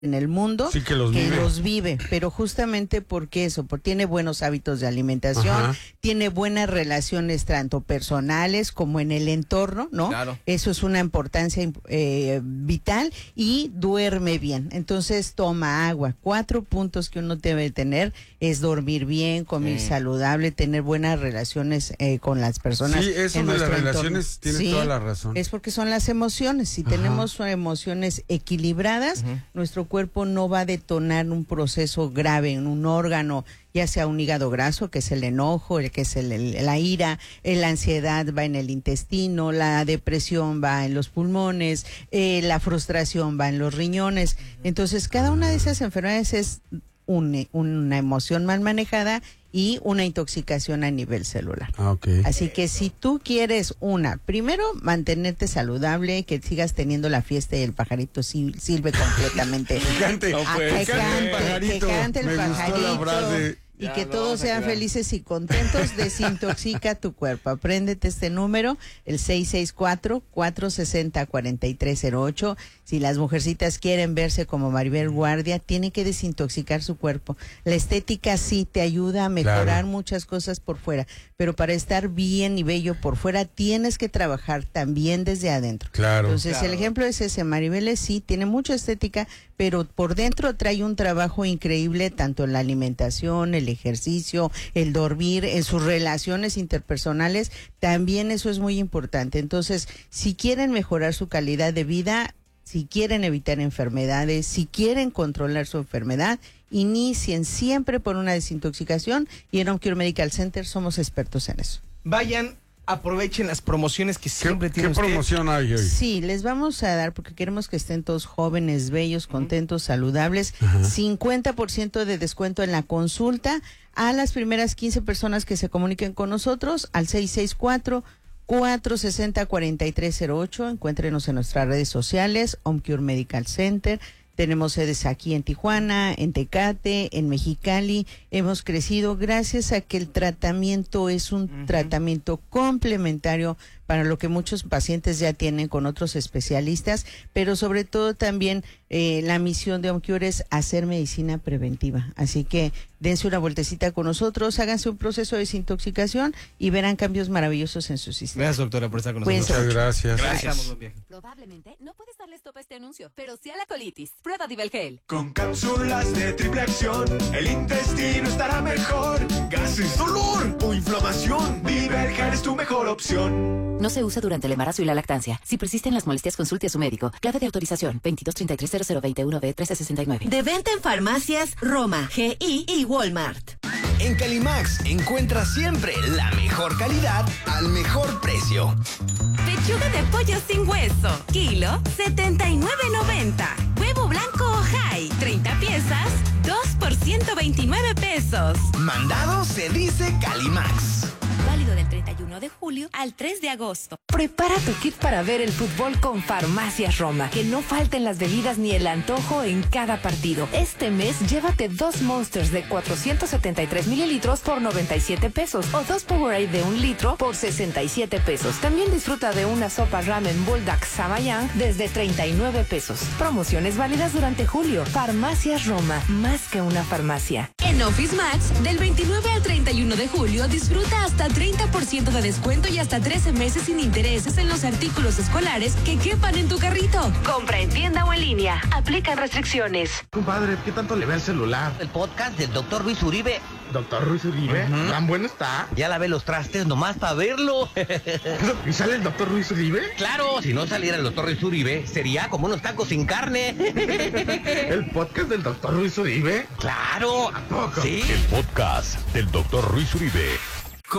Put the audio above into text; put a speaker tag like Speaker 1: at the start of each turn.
Speaker 1: en el mundo
Speaker 2: sí, que los
Speaker 1: vive, pero justamente porque eso, porque tiene buenos hábitos de alimentación,
Speaker 3: Ajá.
Speaker 1: tiene buenas relaciones tanto personales como en el entorno, ¿no?
Speaker 3: Claro.
Speaker 1: Eso es una importancia vital, y duerme bien. Entonces toma agua. 4 puntos que uno debe tener es dormir bien, comer saludable, tener buenas relaciones con las personas.
Speaker 2: Sí, eso
Speaker 1: en
Speaker 2: de las
Speaker 1: nuestro
Speaker 2: relaciones
Speaker 1: entorno.
Speaker 2: tiene toda la razón.
Speaker 1: Es porque son las emociones. Si tenemos emociones equilibradas, nuestro cuerpo no va a detonar un proceso grave en un órgano, ya sea un hígado graso, que es el enojo, que es la ira, la ansiedad va en el intestino, la depresión va en los pulmones, la frustración va en los riñones. Entonces, cada una de esas enfermedades es una emoción mal manejada y una intoxicación a nivel celular.
Speaker 2: Okay.
Speaker 1: Así que si tú quieres primero mantenerte saludable, que sigas teniendo la fiesta y el pajarito sirve completamente.
Speaker 2: Que cante el
Speaker 1: pajarito. Y que todos sean felices y contentos. Desintoxica tu cuerpo. Apréndete este número, el 664-460-4308. Si las mujercitas quieren verse como Maribel Guardia, tienen que desintoxicar su cuerpo. La estética sí te ayuda a mejorar muchas cosas por fuera, pero para estar bien y bello por fuera tienes que trabajar también desde adentro.
Speaker 2: Claro.
Speaker 1: Entonces el ejemplo es ese. Maribel sí tiene mucha estética, pero por dentro trae un trabajo increíble, tanto en la alimentación, el ejercicio, el dormir, en sus relaciones interpersonales, también eso es muy importante. Entonces, si quieren mejorar su calidad de vida, si quieren evitar enfermedades, si quieren controlar su enfermedad, inicien siempre por una desintoxicación, y en Home Cure Medical Center somos expertos en eso.
Speaker 3: Vayan, aprovechen las promociones que siempre tienen.
Speaker 2: ¿Qué promoción hay hoy?
Speaker 1: Sí, les vamos a dar, porque queremos que estén todos jóvenes, bellos, contentos, saludables, 50% de descuento en la consulta a las primeras 15 personas que se comuniquen con nosotros al 664-460-4308. Encuéntrenos en nuestras redes sociales, Home Cure Medical Center. Tenemos sedes aquí en Tijuana, en Tecate, en Mexicali. Hemos crecido gracias a que el tratamiento es un tratamiento complementario para lo que muchos pacientes ya tienen con otros especialistas, pero sobre todo también la misión de Home Cure es hacer medicina preventiva. Así que dense una vueltecita con nosotros, háganse un proceso de desintoxicación y verán cambios maravillosos en su sistema.
Speaker 3: Gracias, doctora, por estar con nosotros.
Speaker 2: Muchas gracias.
Speaker 3: Gracias.
Speaker 4: Probablemente no puedes darle stop a este anuncio, pero sí a la colitis. Prueba Divelgel.
Speaker 5: Con cápsulas de triple acción, el intestino estará mejor. Gases, dolor o inflamación, Divelgel es tu mejor opción.
Speaker 4: No se usa durante el embarazo y la lactancia. Si persisten las molestias, consulte a su médico. Clave de autorización 22330021B1369.
Speaker 6: De venta en farmacias Roma, GI y Walmart.
Speaker 7: En Calimax encuentras siempre la mejor calidad al mejor precio.
Speaker 6: Pechuga de pollo sin hueso, kilo 79.90. Huevo blanco High, 30 piezas, 2 por 129 pesos.
Speaker 7: Mandado se dice Calimax.
Speaker 6: Válido del 31 de julio al 3 de agosto.
Speaker 8: Prepara tu kit para ver el fútbol con Farmacias Roma. Que no falten las bebidas ni el antojo en cada partido. Este mes llévate 2 Monsters de 473 mililitros por 97 pesos o 2 Powerade de 1 litro por 67 pesos. También disfruta de una sopa ramen Bulldog Samayang desde 39 pesos. Promociones válidas durante julio. Farmacias Roma, más que una farmacia.
Speaker 6: En Office Max, del 29 al 31 de julio, disfruta hasta 30% de descuento y hasta 13 meses sin intereses en los artículos escolares que quepan en tu carrito. Compra en tienda o en línea. Aplican restricciones.
Speaker 9: Compadre, ¿qué tanto le ve el celular?
Speaker 10: El podcast del doctor Ruiz Uribe.
Speaker 9: ¿Doctor Ruiz Uribe? ¿Tan bueno está?
Speaker 10: Ya lavé los trastes nomás para verlo.
Speaker 9: ¿Y sale el doctor Ruiz Uribe?
Speaker 10: Claro, si no saliera el doctor Ruiz Uribe, sería como unos tacos sin carne.
Speaker 9: ¿El podcast del doctor Ruiz Uribe?
Speaker 10: Claro.
Speaker 9: ¿A poco?
Speaker 10: Sí.
Speaker 11: El podcast del doctor Ruiz Uribe.